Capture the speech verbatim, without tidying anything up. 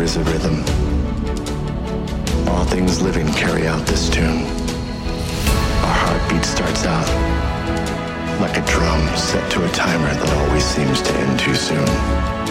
is a rhythm. All things living carry out this tune. Our heartbeat starts out like a drum set to a timer that always seems to end too soon.